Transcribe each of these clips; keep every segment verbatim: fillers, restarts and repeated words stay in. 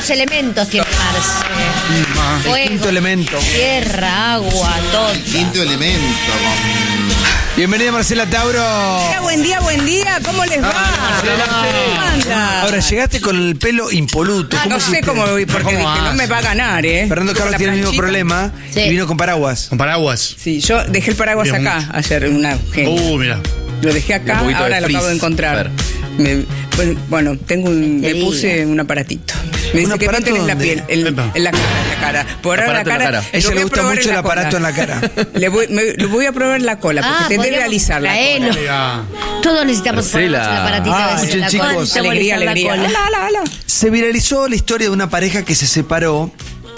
Los elementos tiene Marce. El quinto elemento. Tierra, agua, todo. El quinto elemento. Bienvenida Marcela Tauro. Buen día, buen día, ¿cómo les va? Ah, ¿Cómo anda? Ahora llegaste con el pelo impoluto. Ah, no sé cómo voy, porque ¿Cómo dije, no me va a ganar, ¿eh? Fernando Con Carlos la tiene el mismo planchita. problema Sí. y vino con paraguas. Con paraguas. Sí, yo dejé el paraguas Bien, acá mucho. ayer, una genia. Uh, mira. Lo dejé acá, Un poquito ahora de lo frizz, acabo de encontrar. Fer. Me- pues, bueno, tengo un, me Te puse diga. un aparatito. Me ¿Un dice que aparato meten en la dónde? piel, en, Epa. en la cara, en la cara. Por ahora la Aparato en la cara. cara. A ella lo voy le a gusta probar mucho en el la aparato cola. en la cara. Le voy, me- lo voy a probar en la cola, porque Ah, tendré que podríamos realizar la traerlo. cola. Todos necesitamos Marcela. ponernos un aparatito Ah, de ese en la escuchen, cola, chicos. necesitamos Alegría, alisar la alegría. cola. Ala, ala, ala. Se viralizó la historia de una pareja que se separó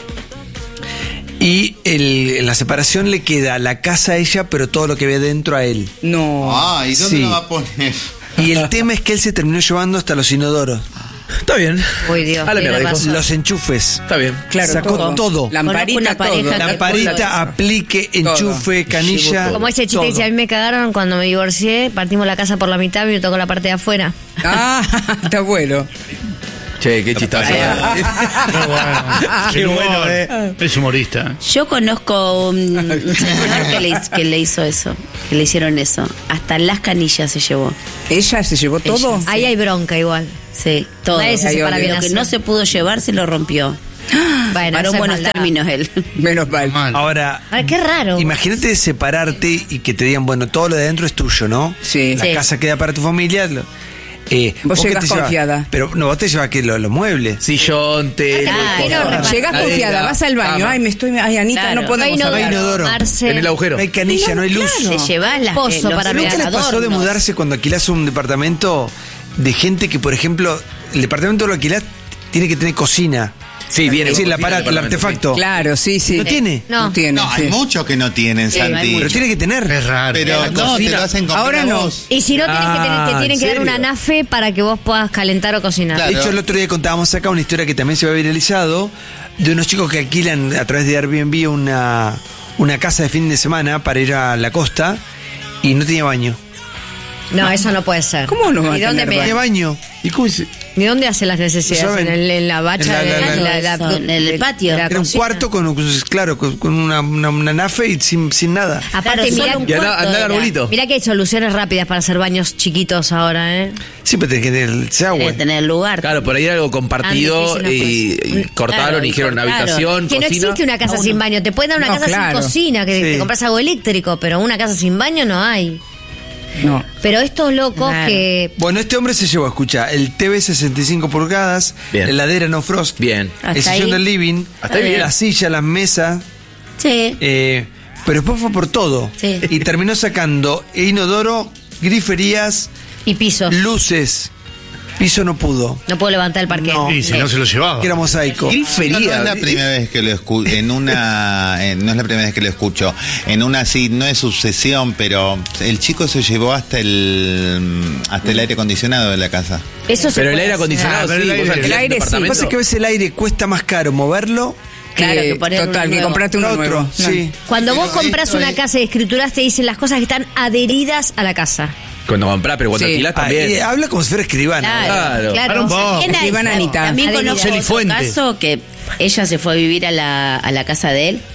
y el- en la separación le queda la casa a ella, pero todo lo que ve dentro a él. No. Ah, ¿y dónde Sí. lo va a poner? Y el tema es que él se terminó llevando hasta los inodoros, Está bien. Uy, Dios, A la tiene mierda, razón. dijo. los enchufes. Está bien. Claro, Sacó todo. Lamparita, Conozco una pareja todo. que- Lamparita, aplique, enchufe, canilla. Como ese chiste que dice, a mí me cagaron cuando me divorcié, partimos la casa por la mitad y me tocó la parte de afuera. Ah, está bueno. Che, qué chistazo. Qué bueno. Qué bueno, eh. Es humorista. Yo conozco un un señor que le, hizo- que le hizo eso, que le hicieron eso. Hasta las canillas se llevó. ¿Ella se llevó todo? Ella, Ahí hay bronca igual. Sí, todo. Nadie se Ahí separa olvidó bien Lo que así. no se pudo llevar se lo rompió. Bueno, Paró eso en es buenos maldad. términos él. Menos mal. Mal. Ahora, Ay, qué raro. imagínate separarte y que te digan, bueno, todo lo de adentro es tuyo, ¿no? Sí. La Sí. casa queda para tu familia. lo- eh, Vos qué llegás te llevas? confiada. Pero no, vos te llevas que los muebles. Sillón, tele, Ah, cosas. pero Llegás Cadena, confiada, vas al baño. cama. Ay, me estoy. Ay, Anita, Claro. no podemos Ay, no, hablar. Hay inodoro. Marce. En el agujero. No hay canilla, no hay luz. claro. Se lleva las Pozo los- para los ¿Nunca les pasó de adornos. mudarse cuando alquilás un departamento de gente que, por ejemplo, el departamento lo alquilás, tiene que tener cocina? Sí, viene. Sí, el con cocina, aparato, el departamento, artefacto. Claro, sí, sí. ¿No tiene? No. No tiene. No, hay sí. muchos que no tienen, Sí, hay Santi. muchos. Pero tiene que tener. Es raro. Pero La no, te cocina. lo hacen comprar Ahora a no. vos. Y si no, tienes que tener, Ah, te tienen ¿en que dar serio? una nafe para que vos puedas calentar o cocinar. Claro. De hecho, el otro día contábamos acá una historia que también se había viralizado de unos chicos que alquilan a través de Airbnb una, una casa de fin de semana para ir a la costa y no tenía baño. No, eso no puede ser. ¿Cómo no va a ¿Y dónde tener me- No tenía baño. ¿Y cómo se- ¿Ni dónde hacen las necesidades? ¿Saben? ¿En, el- en la bacha? En la- de- la- la- Eso, en el patio. de la Era un cocina? cuarto con, claro, con, con una, una, una nafe y sin, sin nada. Aparte, Claro, mirá, solo un Y anda, cuarto anda el era. arbolito. mirá que hay soluciones rápidas para hacer baños chiquitos ahora, ¿eh? Sí, pero tenés que tener ese agua. Tiene que tener lugar. Claro, por ahí era algo compartido Tan difícil no y, puede y cortaron Claro, y y dijeron cortaron. habitación, Que no cocina. existe una casa No, sin uno. baño. Te pueden dar una No, casa claro. sin cocina, que Sí. te compras algo eléctrico, pero una casa sin baño no hay. No. Pero estos locos Claro. que... Bueno, este hombre se llevó, escucha, el T V sesenta y cinco pulgadas, Bien. la heladera no frost, Bien. el Hasta sillón ahí. del living, Hasta ahí bien. la silla, las mesas, Sí. eh, pero después fue por todo. Sí. Y terminó sacando inodoro, griferías, Y pisos. luces. Piso no pudo, No puedo levantar el parque. No. Y si no se lo llevaba. que era mosaico. No, no es la primera vez que lo escucho. En una. en- no es la primera vez que lo escucho. En una sí, no es sucesión, pero el chico se llevó hasta el. hasta el aire acondicionado de la casa. Eso se Pero el puede aire hacer. acondicionado, Ah, pero sí, el vos aire- alquilás el un aire sí. Lo que departamento. pasa es que a veces el aire cuesta más caro moverlo Claro, que poner uno total, que nuevo. comprate que uno otro. nuevo. Sí. Cuando vos Pero compras esto una es- casa y escrituras te dicen las cosas que están adheridas a la casa. Cuando comprás, pero cuando Sí. alquilás Ah, también. eh, habla como si fuera escribana. Claro. Claro. un poco. También, hay- Escriban, Anita. también Adherida. conozco Celi otro Fuente. caso que ella se fue a vivir a la, a la casa de él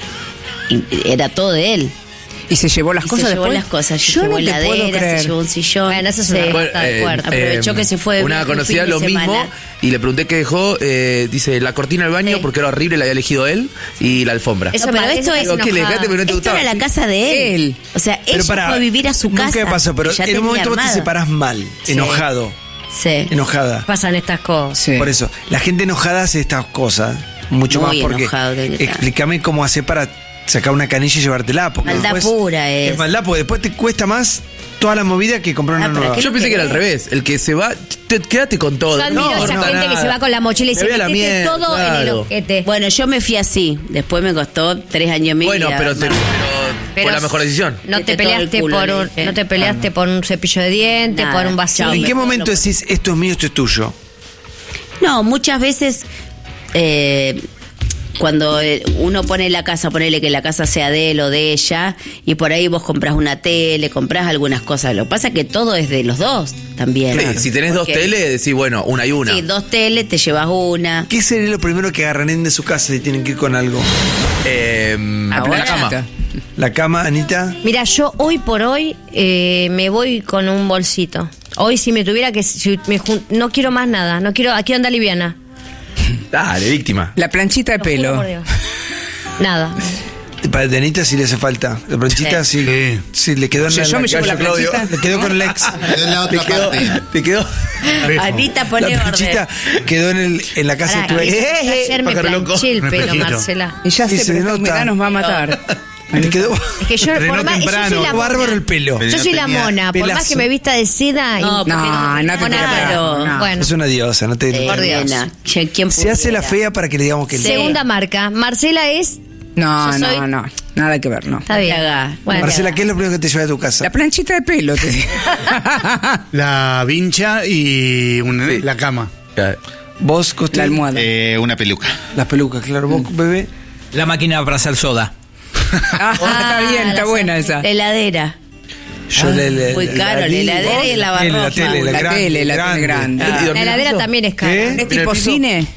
y era todo de él. Y se llevó las Y cosas se llevó después. las cosas, se Yo llevó no te puedo heladera, creer. se llevó un sillón. Bueno, eso es una Sí. Bueno, falta de cuarto. Aprovechó que se fue de Una viaje un conocida fin de lo mismo semana. y le pregunté qué dejó. eh, dice la cortina del baño Sí. porque era horrible, la había elegido él y la alfombra. Eso No, me- pero eso esto me es hace Digo, ¿qué le enojada. dejaste porque no te Esto gustaba? era la casa de él. Él. O sea, Pero ella pará, fue a vivir a su casa. Nunca me pasó, pero ya en un tenía momento vos te armado. separás mal, Sí. enojado, Sí. enojada. Pasan estas cosas. Sí. Por eso, la gente enojada hace estas cosas mucho Muy más porque enojado tiene que estar. explícame cómo hace para sacar una canilla y llevártela. Porque Maldad después- pura es. Es maldad, porque después te cuesta más toda la movida que comprar una Ah, ¿para nueva. qué? Yo pensé que era al revés. El que se va, te- quédate con todo. Yo admiro No, a esa no, gente nada. que se va con la mochila y Me se voy a la mete mierda, todo en el claro. ojete. Bueno, yo me fui así. Después me costó tres años y medio. Bueno, pero, te- pero Pero fue la mejor decisión. No te Viste todo el peleaste culo, por le un, dije. no te peleaste por un cepillo de dientes, Nada, por un vacío. chao, ¿En me qué puedo, momento no decís esto es mío, esto es tuyo? No, muchas veces eh, cuando eh, uno pone la casa, ponele que la casa sea de él o de ella, y por ahí vos compras una tele, compras algunas cosas. Lo que pasa es que todo es de los dos también. Sí, si tenés dos Porque- teles, decís, bueno, una y una. Sí, dos teles, te llevas una. ¿Qué sería lo primero que agarrarían de su casa si tienen que ir con algo? Eh, Ahora. la cama. La cama, Anita. Mira, yo hoy por hoy eh, me voy con un bolsito. Hoy si me tuviera que... si me jun- no quiero más nada, no quiero... Aquí anda liviana. Dale, víctima. La planchita de Lo juro pelo. por Dios. Nada. Para de Anita sí le hace falta. La planchita sí. Sí. Sí, le quedó en Yo, la, yo me llevo la gallo, Claudio. planchita. Le quedó con el ex. Quedó en la otra Te quedó, parte. te quedó. Anita, La pone orden. planchita quedó en, el, en la casa Pará, de tu que ex. ayer me pájaro loco. planché el Un pelo, espejito. Marcela. Y ya Sí, sé, se pero esta nota. humedad nos va a matar. Le quedó Es que yo, por Frenó más, yo soy temprano. la bárbaro mona. el pelo. Pero Yo no soy la tenía mona, por más pelazo. que me vista de seda y No, porque No, no te mona, creas, pero no. bueno. Es una diosa, no te Eh, Por Dios. nena, ¿quién- quién Se hace la pudiera? fea para que le digamos que Sí. no. Segunda marca. Marcela es... No, Yo soy- no, no. Nada que ver, no. Está bien. te hagas. Bueno, Marcela, ¿qué es lo primero que te lleva a tu casa? La planchita de pelo, te digo. La vincha y una- la cama. ¿Vos, Costi? La almohada. Eh, una peluca. Las pelucas, claro. ¿Vos, bebé? La máquina para hacer soda. Ah, está bien, está la- buena esa. La heladera. Yo le, le- Muy le- caro, la di- heladera y el La tele, la lavarropa. tele, la, La grande, tele, la tele grande. ¿Y dormir la en heladera piso? también es cara. ¿Qué? ¿Es ¿En el tipo piso? cine?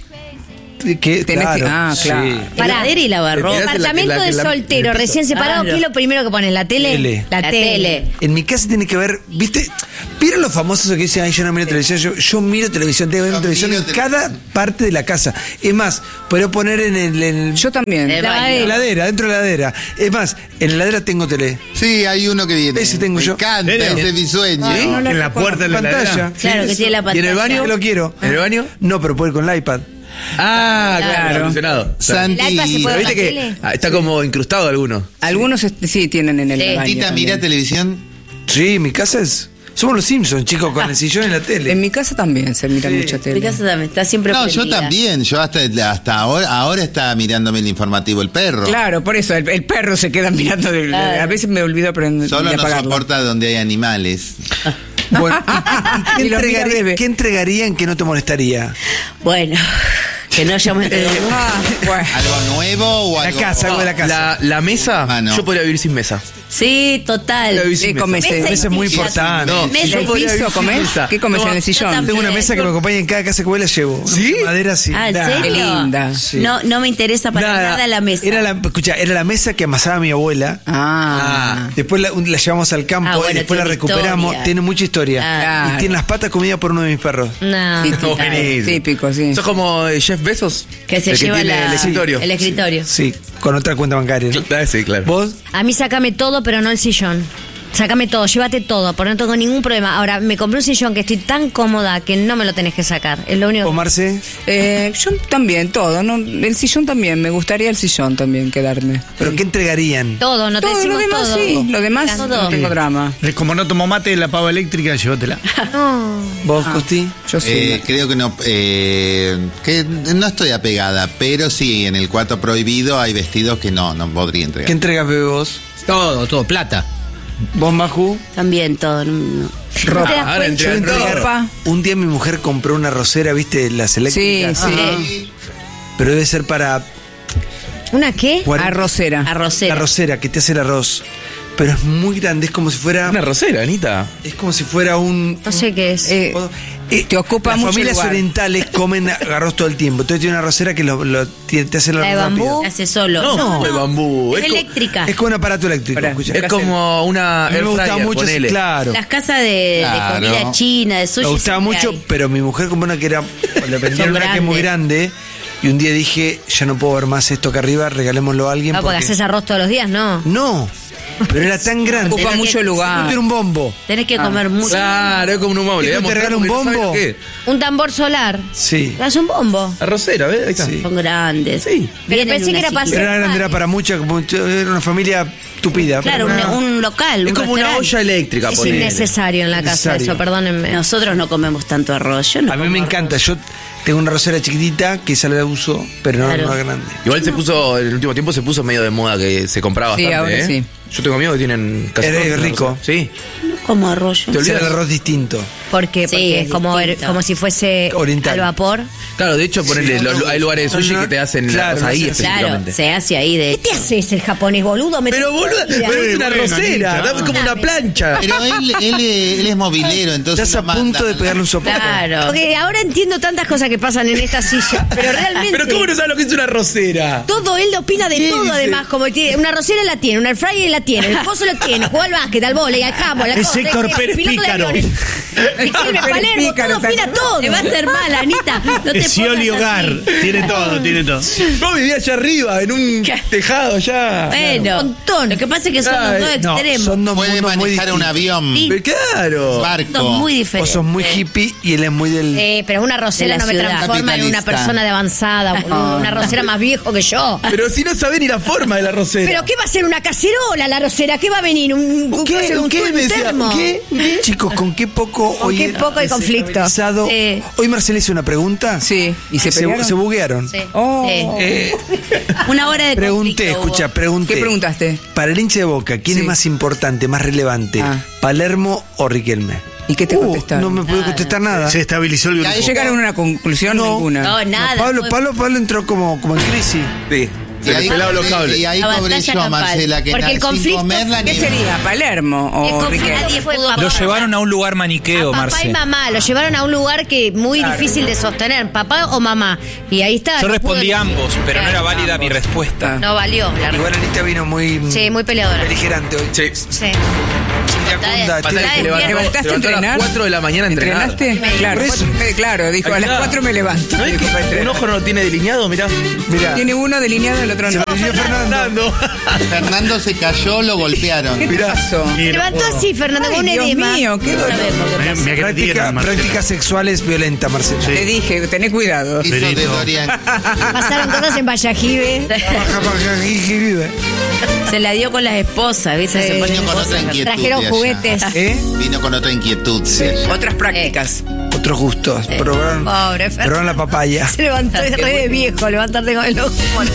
¿Qué? Tenés Claro, que- ah, claro. sí. Pará. Heladera y lavarropa. Mirá, Apartamento la- la- de la- soltero, el piso. recién separado, Claro. ¿qué es lo primero que pones? ¿La tele? Tele. La, La tele. tele. En mi casa tiene que ver, ¿viste? ¿Vieron los famosos que dicen, ay, yo no miro televisión? Yo, yo miro televisión, tengo que ver Yo televisión miro en televisión. cada parte de la casa. Es más, puedo poner en el... en Yo también. El La baño. la heladera, dentro de la heladera. Es más, en la heladera tengo tele. Sí, hay uno que viene. Ese tengo Me yo. encanta, ¿En serio? ese es mi sueño. En la puerta de la Pantalla. heladera. Claro, que tiene la ¿Y en pantalla. el baño? Yo lo quiero. ¿En el baño? No, pero puedo ir con el iPad. Ah, claro. Claro. Solucionado. Santi, ¿El iPad se puede Pero ver viste la que tele? ah, está como incrustado alguno. Algunos este, sí tienen en el Sí. baño. Tita, también. mira televisión. Sí, mi casa es... Somos los Simpsons, chicos, con el sillón y la tele. En mi casa también se mira mucha Mi tele. casa también está siempre No, yo prendida. también. Yo hasta, hasta ahora, ahora está mirándome el informativo el perro. Claro, por eso el, el perro se queda mirando. de- Claro. A veces me olvido prender, Solo de no apagarlo. soporta donde hay animales. Bueno, ¿y, y qué, Y lo mira entregaría- bebé. qué entregarían que no te molestaría? Bueno, que no llamo Ah, bueno. ¿Algo nuevo o La algo? casa, algo de la casa. La, la mesa, Ah, no. yo podría vivir sin mesa. Sí, total. Podría vivir sin Sí, mesa. comes- Mesa y Eso es muy silla. importante. No, Mesa yo y podría piso, vivir sin comés? mesa. ¿Qué comes No, en el sillón? también. Tengo una mesa que me acompaña en cada casa que voy, la llevo. ¿Sí? Madera, sí. Ah, ¿en Nah. serio? Qué linda. Sí. No, no me interesa para nada, la mesa. Era la, escucha, era la mesa que amasaba mi abuela. Ah. Después la, un- la llevamos al campo Ah, bueno, y después la tiene recuperamos. historia. Tiene mucha historia. Ah. Y tiene las patas comidas por uno de mis perros. No. Típico, buenísimo. típico, sí. Sos como eh, Jeff Bezos. Que se el lleva que tiene la- el escritorio. el escritorio. Sí, con otra cuenta bancaria. ¿no? Ah, sí, claro. ¿Vos? A mí sácame todo, pero no el sillón. Sácame todo, llévate todo, porque no tengo ningún problema. Ahora, me compré un sillón que estoy tan cómoda que no me lo tenés que sacar. Es lo único ¿Vos, que... Marce? Eh, yo también, todo. ¿no? El sillón también, me gustaría el sillón también quedarme. ¿Pero qué entregarían? Todo, no te todo lo decimos demás todo. sí, lo demás Todo. no tengo drama. Eh, Como no tomo mate, la pava eléctrica, llévatela. No. ¿Vos, Costi? Yo sí. Eh, creo que no, eh, que no estoy apegada, pero sí, en el cuarto prohibido hay vestidos que no, no podría ¿Qué entregar. entregas, bebé, vos? Todo, todo, plata. ¿Vos, Maju? También todo. no- no. ¿No te das Ahora cuenta? entre- Yo entregar- Ropa. Un día mi mujer compró una rosera, ¿viste? Las Sí, eléctricas. sí. Pero debe ser para... ¿Una qué? cuarenta Arrocera. Arrocera. La rosera, que te hace el arroz. Pero es muy grande, es como si fuera... Una rosera, Anita. Es como si fuera un... No sé qué es. Eh, Eh, te ocupa las mucho familias lugar. orientales comen arroz todo el tiempo. Entonces tiene una rosera que lo, lo- te, te hace el ¿La de arroz bambú? rápido. Se hace solo. No, de bambú. Es Es, co- eléctrica. Es como un aparato eléctrico. Pará, escucha. es como una A mí air me gustaba fryer, mucho, ponele. claro. Las casas de, de Claro. comida china, de sushi. Me gustaba siempre mucho, hay. pero mi mujer compró una que era. Le vendieron Son una que es muy grande. Y un día dije, ya no puedo ver más esto acá arriba, regalémoslo a alguien. No, porque haces arroz todos los días, ¿no. No, pero era tan grande. Ocupa Tenés mucho que- lugar. Esto era un bombo. Tenés que comer mucho. Claro, es como un bombo. Le ¿Qué, voy a te mostrar regalo un porque no sabe bombo? lo que es. Un tambor solar. Sí. Das un bombo. Arrocera, ¿ves? Ahí está. Sí. Son grandes. Sí. Pero Vienen pensé que unas era para Pero chiquitas. era grande, era para mucha, mucha- era una familia tupida. Claro, un, Pero- un local. Es un como una restaurante. olla eléctrica, Es ponele. innecesario en la casa Necesario. eso, perdónenme. Nosotros no comemos tanto arroz. Yo no A mí me como encanta. arroz. Yo tengo una rosera chiquitita que esa la uso, pero no, Claro. no es grande. Igual se puso, en el último tiempo se puso medio de moda que se compraba Sí, bastante, ahora ¿eh? sí. Yo tengo amigos que tienen casi Es todos una rico. rosera. Sí. Como arroyo. Te Es el olvidas. arroz distinto. ¿Por qué? Sí, Porque es es como, distinto. como si fuese Oriental. al vapor. Claro, de hecho, ponele, lo- lo- hay lugares de sushi No, no, que te hacen claro, o sea, no ahí sé. Claro, específicamente. se hace ahí de ¿Qué te haces el japonés, boludo? Me Pero boludo, pero es una bueno, rosera, Anita. dame como una plancha. Pero él, él, él es movilero, entonces. Estás a no punto manda. de pegarle un sopapo. Claro. Porque ahora entiendo tantas cosas que pasan en esta silla, pero realmente... Pero ¿cómo no sabes lo que es una rosera? Todo, él opina de ¿Qué todo, dice? además. Como tiene, una rosera la tiene, una air fryer la tiene, el pozo lo tiene, juega al básquet, al vóley, al handball, al Es todo, Héctor el- el Pérez piloto de Pícaro. aviones. Riquelme, Pérez Palermo, Pícaro, todo ¿te opina acordás? todo. Te va a hacer mal, Anita. No te Scioli pongas Hogar. así. Tiene todo, tiene todo. Vos vivías allá arriba, en un ¿Qué? tejado allá. Bueno, Un montón. lo que pasa es que son los Ay, dos No, extremos. son dos Puede mundos muy manejar un distintos. avión, Sí. Pero Claro. barco. Son muy Vos diferentes. sos muy hippie y él es muy del... Eh, pero una rosera De la no me ciudad. transforma en una Capitalista. persona de avanzada, boludo. Una rosera más viejo que yo. Pero si no sabés ni la forma de la rosera. ¿Pero qué va a ser una cacerola la rosera? ¿Qué va a venir? ¿Un, un, ¿Qué? va a ser un, ¿Qué? un Me decía, termo? ¿qué? Chicos, ¿con qué poco ¿Con hoy qué poco hay conflicto? desestabilizado? Sí. Hoy Marcela hizo una pregunta. Sí, ¿y se se, pelearon? se buguearon. Sí. Oh. Sí. Eh, Una hora de pregunté, conflicto escucha, hubo. pregunté. ¿Qué preguntaste? Para el hincha de Boca, ¿quién Sí. es más importante, más relevante? Ah. ¿Palermo o Riquelme? ¿Y qué te Uh, contestaron? no me puedo contestar nada. Se estabilizó el grupo. ¿Llegaron a una conclusión No. ninguna? No, nada. No, Pablo, fue- Pablo, Pablo entró como, como en crisis. Sí. Y Se le ahí, pelaban los cables. y ahí La cobré batalla yo, campal. Marcela, que Porque na- el sin conflicto, comerla ¿Qué ni- sería? ¿Palermo El o conflicto- Riquelme? nadie pudo Lo papá. llevaron a un lugar A maniqueo, papá y Marce. mamá, lo llevaron a un lugar que muy difícil de sostener, papá o mamá. Y ahí está. Yo no respondí pudo- ambos, pero no era válida mi respuesta. No valió. La Igual Anita vino muy, Sí, muy peleadora. beligerante hoy. Sí. Sí. Iracunda, Está Pasa tiene- que se de- levantó, ¿Te ¿Levantaste se a levantó a las entrenar? cuatro de la mañana a entrenar. ¿Entrenaste? Claro, Por eso. cuatro- eh, claro, dijo, a Ahí las está. cuatro me levanto. ¿No es Dijo, para que un entrenar. ojo no lo tiene delineado? Mirá. Mirá, Tiene uno delineado, el otro no. se volvió Fernando. Fernando se cayó, lo golpearon. ¿Qué te Mirá. pasó? Y- Levantó así, Fernando, Ay, con un Dios edema. mío, qué dolor. Me, me Práctica- agredieron, Marcelo. prácticas sexuales violentas, Marcelo. Te dije, tené cuidado. Hizo de Benito. Dorian. Pasaron cosas en Vallajive. Baja, baja, jiji, vive. Se la dio con las esposas, ¿viste? Se pone Vino con otra inquietud. Trajeron de allá. juguetes. ¿Eh? Vino con otra inquietud. Sí. de allá. Otras prácticas. Otros gustos. Probaron, Pobre Fernando. probaron la papaya. Se levantó de re de viejo, levantarte con el ojo.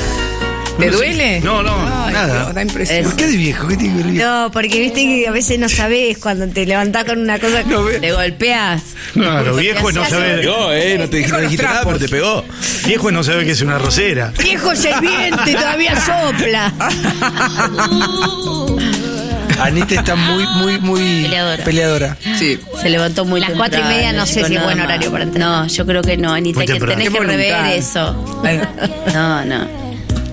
¿Te duele? No, no, Ay, nada. Dios, da impresión. ¿Por qué de viejo? ¿Qué tiene que ver el viejo? No, porque viste que a veces no sabés cuando te levantás con una cosa. Le golpeas. Claro, viejo es no saber. Pegó, eh. No te Con no los dijiste nada, trapos. pero te pegó. Viejo es no saber que es una rosera. Viejo es el viento y todavía sopla. Anita está muy, muy, muy Peleadora. peleadora. Sí. Se levantó muy Las cuatro y temprano, media no sé chicos, si es nada buen más. horario para entrenar. No, yo creo que no, Anita, Muy que temprano. tenés Qué que rever voluntad. eso. No, no.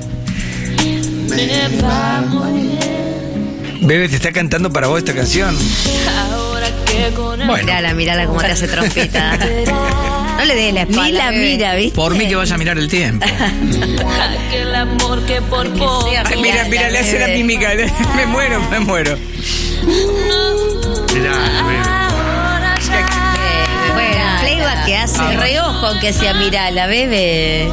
Bebe, te está cantando para vos esta canción. Bueno. Mirala, mirala cómo te hace trompita. No le des la espalda. Ni la bebé. mira, ¿viste? Por mí que vaya a mirar el tiempo. Aquel amor que por poco Ay, mira, mira, le hace la bebé. mímica. Me muero, me muero. Mirá, Eh, Bueno, el playback que hace. El reojo que hacía, mira, la bebé.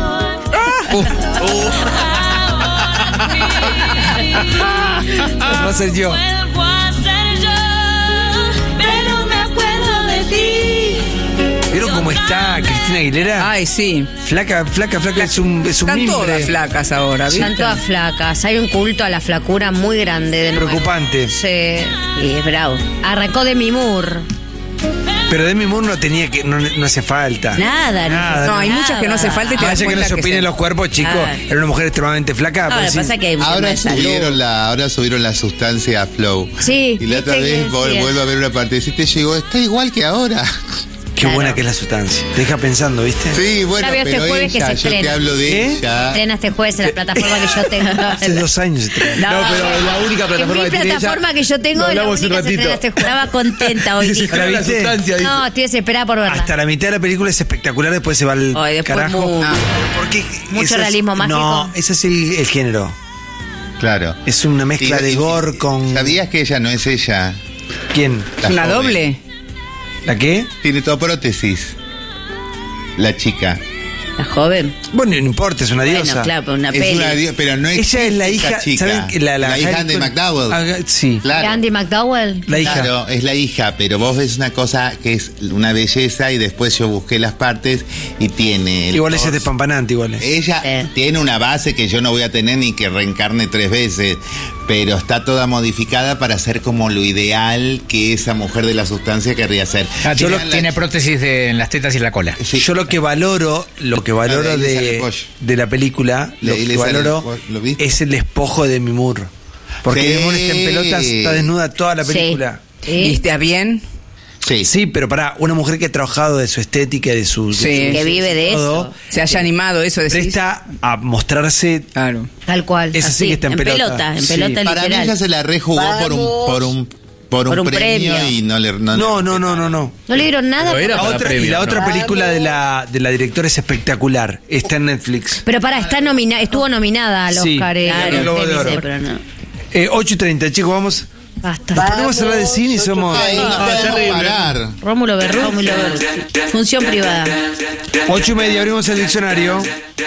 Va a ser yo. vuelvo a ser yo, pero me acuerdo de ti. ¿Vieron cómo está Cristina Aguilera? Ay, sí. Flaca, flaca, flaca, es un, es un Están mimbre. todas flacas ahora, ¿viste? Están todas flacas. Hay un culto a la flacura muy grande de nuevo. Preocupante. Sí. Y es bravo. Arrancó Demi Moore. Pero Demi Moore no tenía que, no, no hace falta. Nada, Nada, No, hay nada. muchas que no hace falta y te das Vaya que no cuenta se que opinen se- los cuerpos, chicos. Ah. Era una mujer extremadamente flaca. Ahora pues sí. pasa que hay un tema Ahora de salud. subieron, la, ahora subieron la sustancia a Flow. Sí, Y la otra viste que vez vol- decían. vuelvo a ver una parte. Si te llegó, está igual que ahora. Qué Claro. buena que es la sustancia. Te deja pensando, ¿viste? Sí, bueno, La veo este pero jueves que ella, se yo te estrena. hablo de ¿Eh? ella. Estrena este jueves en la plataforma que yo tengo. Hace dos años. se estrenó. No, pero es la única En plataforma mi que tiene ella. plataforma que yo tengo Lo es la hablamos única un que se estrena ratito. este jueves. Estaba contenta hoy. Se dijo. estrena la ¿viste? sustancia, dice. No, estoy desesperada por verla. Hasta la mitad de la película es espectacular, después se va al Ay, después carajo. muy- Ah, porque Mucho eso es- realismo mágico. No, ese es el, el género. Claro. Es una mezcla Y- de y- gore con. ¿Sabías que ella no es ella? ¿Quién? La ¿Una joven. doble? ¿La qué? Tiene toda prótesis. La chica. La joven. Bueno, no importa, es una Bueno, diosa. claro, pero una Es peli. una dio- pero no Ella es la esa hija, chica. ¿saben? que La, la, La hija de Harry- McDowell. Ah, sí, Claro. Andy McDowell. la hija. Claro, es la hija, pero vos ves una cosa que es una belleza y después yo busqué las partes y tiene... el Igual ella es torso. despampanante, igual. es. Ella Eh. tiene una base que yo no voy a tener ni que reencarne tres veces, pero está toda modificada para ser como lo ideal que esa mujer de la sustancia querría ser. Ah, Yo tiene, la- tiene prótesis de, en las tetas y la cola. Sí. Yo lo que valoro, lo que Ah, valoro de ahí le sale de, el pollo. de la película, De lo ahí que le sale valoro el pollo, ¿lo viste? es el despojo de Demi Moore. Porque Sí. Demi Moore está en pelotas, está desnuda toda la Sí. película. ¿Y está bien? Sí. Sí, pero para una mujer que ha trabajado de su estética, de su... de Sí. su- Que vive de todo, eso. Se haya animado eso, decís. presta a mostrarse... Claro. Tal cual. Es así que está en, en pelota, en pelota. Para mí literal. ella se la rejugó por un, por un, por un, Por un premio, premio. y no le... No, No, no, no, no, no. No le dieron nada. Pero era La para otra, premio, y la ¿no? otra película de la, de la directora es espectacular. Está en Netflix. Pero para, está nomina estuvo nominada al Sí, Oscar. eh, ganó el Globo de Demi Oro. Sí, Moore. pero no. Eh, ocho y treinta, chicos, vamos. Basta. Nos ponemos a hablar de cine y somos... Ay, no Ah, podemos terrible. parar. Rómulo Berrú. Función privada. Ocho y media, abrimos el diccionario.